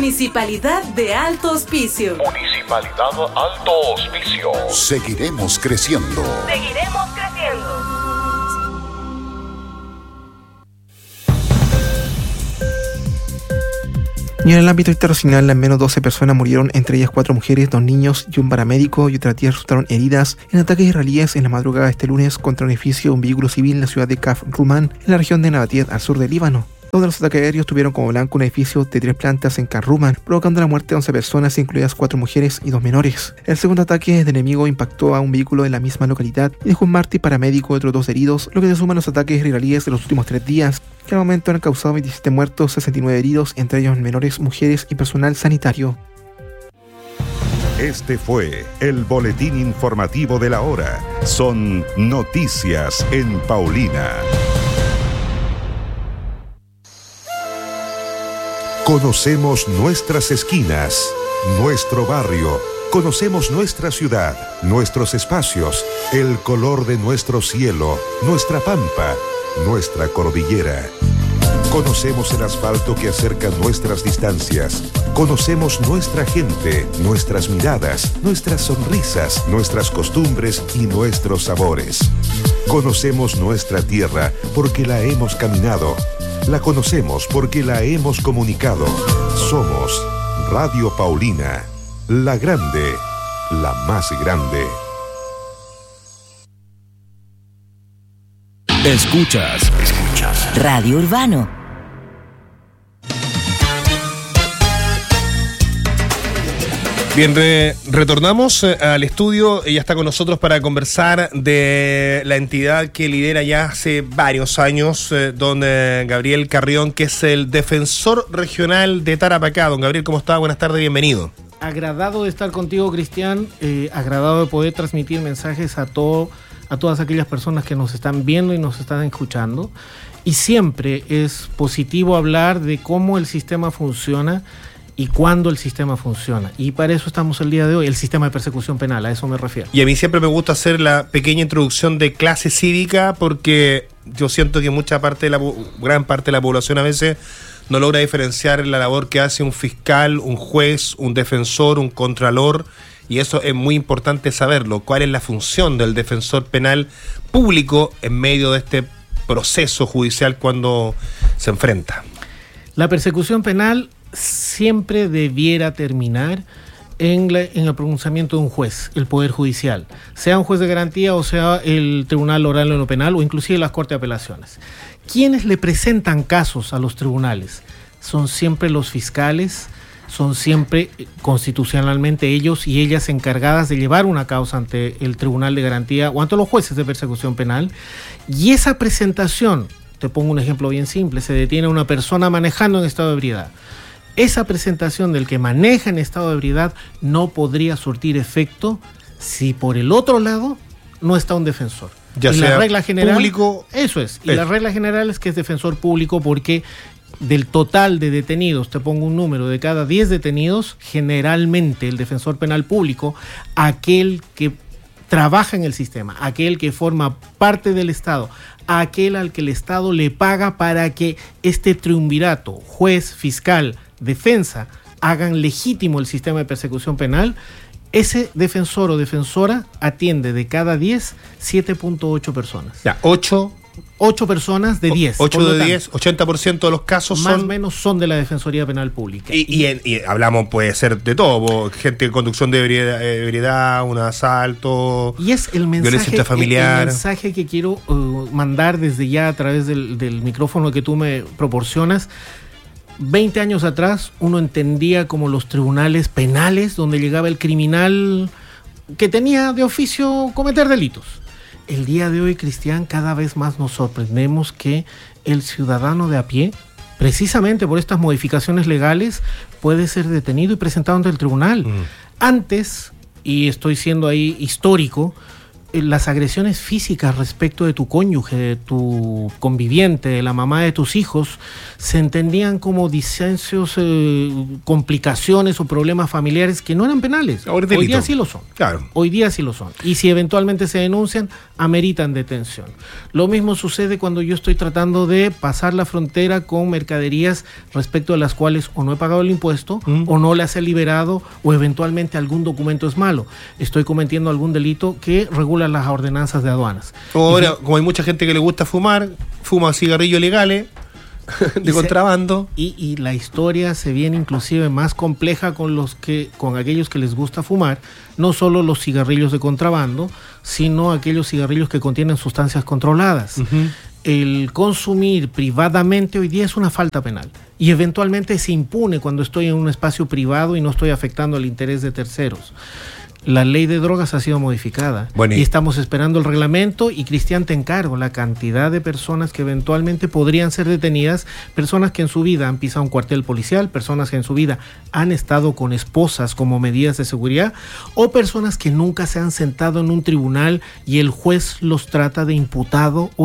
Municipalidad de Alto Hospicio. Municipalidad Alto Hospicio. Seguiremos creciendo. Seguiremos creciendo. Y en el ámbito internacional, al menos 12 personas murieron, entre ellas 4 mujeres, 2 niños y un paramédico, y otras 10 resultaron heridas en ataques israelíes en la madrugada de este lunes contra un edificio de un vehículo civil en la ciudad de Kaf Ruman, en la región de Nabatieh, al sur del Líbano. Todos los ataques aéreos tuvieron como blanco un edificio de 3 plantas en Kaf Ruman, provocando la muerte de 11 personas, incluidas 4 mujeres y 2 menores. El segundo ataque de enemigo impactó a un vehículo de la misma localidad y dejó un mártir paramédico y otros 2 heridos, lo que se suma a los ataques israelíes de los últimos 3 días, que al momento han causado 27 muertos, 69 heridos, entre ellos menores, mujeres y personal sanitario. Este fue el boletín informativo de la hora. Son noticias en Paulina. Conocemos nuestras esquinas, nuestro barrio, conocemos nuestra ciudad, nuestros espacios, el color de nuestro cielo, nuestra pampa, nuestra cordillera. Conocemos el asfalto que acerca nuestras distancias. Conocemos nuestra gente, nuestras miradas, nuestras sonrisas, nuestras costumbres y nuestros sabores. Conocemos nuestra tierra porque la hemos caminado. La conocemos porque la hemos comunicado. Somos Radio Paulina, la grande, la más grande. Escuchas Radio Urbano. Bien, retornamos al estudio. Ella está con nosotros para conversar de la entidad que lidera ya hace varios años, don Gabriel Carrión, que es el defensor regional de Tarapacá. Don Gabriel, ¿cómo está? Buenas tardes, bienvenido. Agradado de estar contigo, Cristian, agradado de poder transmitir mensajes a todas aquellas personas que nos están viendo y nos están escuchando. Y siempre es positivo hablar de cómo el sistema funciona y cuándo el sistema funciona. Y para eso estamos el día de hoy, el sistema de persecución penal, a eso me refiero. Y a mí siempre me gusta hacer la pequeña introducción de clase cívica, porque yo siento que gran parte de la población a veces no logra diferenciar la labor que hace un fiscal, un juez, un defensor, un contralor, y eso es muy importante saberlo. ¿Cuál es la función del defensor penal público en medio de este proceso judicial cuando se enfrenta? La persecución penal siempre debiera terminar en el pronunciamiento de un juez, el Poder Judicial, sea un juez de garantía o sea el Tribunal Oral en lo Penal o inclusive las Cortes de Apelaciones. ¿Quiénes le presentan casos a los tribunales? Son siempre los fiscales, son siempre constitucionalmente ellos y ellas encargadas de llevar una causa ante el Tribunal de Garantía o ante los jueces de persecución penal, y esa presentación, te pongo un ejemplo bien simple, se detiene a una persona manejando en estado de ebriedad. Esa presentación del que maneja en estado de ebriedad no podría surtir efecto si por el otro lado no está un defensor. Ya sea la regla general, público. Eso es. Y la regla general es que es defensor público, porque del total de detenidos, te pongo un número, de cada 10 detenidos, generalmente el defensor penal público, aquel que trabaja en el sistema, aquel que forma parte del Estado, aquel al que el Estado le paga para que este triunvirato, juez, fiscal, defensa, hagan legítimo el sistema de persecución penal, ese defensor o defensora atiende de cada 10, 7.8 personas. Ya, 8 personas de 10. 8 de 10, 80% de los casos más o menos son de la Defensoría Penal Pública. Y hablamos, puede ser de todo, gente en conducción de ebriedad, un asalto, y es el mensaje, violencia intrafamiliar. El mensaje que quiero mandar desde ya a través del micrófono que tú me proporcionas. 20 años atrás uno entendía como los tribunales penales donde llegaba el criminal que tenía de oficio cometer delitos. El día de hoy, Cristian, cada vez más nos sorprendemos que el ciudadano de a pie, precisamente por estas modificaciones legales, puede ser detenido y presentado ante el tribunal. Antes, y estoy siendo ahí histórico, las agresiones físicas respecto de tu cónyuge, de tu conviviente, de la mamá de tus hijos, se entendían como disensios, complicaciones o problemas familiares que no eran penales. Hoy día sí lo son. Claro. Hoy día sí lo son. Y si eventualmente se denuncian, ameritan detención. Lo mismo sucede cuando yo estoy tratando de pasar la frontera con mercaderías respecto a las cuales o no he pagado el impuesto, o no las he liberado, o eventualmente algún documento es malo. Estoy cometiendo algún delito que regula las ordenanzas de aduanas. Ahora, como hay mucha gente que le gusta fumar, fuma cigarrillos legales de contrabando. Y la historia se viene inclusive más compleja con aquellos que les gusta fumar, no solo los cigarrillos de contrabando, sino aquellos cigarrillos que contienen sustancias controladas. El consumir privadamente hoy día es una falta penal y eventualmente se impune cuando estoy en un espacio privado y no estoy afectando el interés de terceros. La ley de drogas ha sido modificada y estamos esperando el reglamento, y Cristian, te encargo la cantidad de personas que eventualmente podrían ser detenidas, personas que en su vida han pisado un cuartel policial, personas que en su vida han estado con esposas como medidas de seguridad, o personas que nunca se han sentado en un tribunal y el juez los trata de imputado o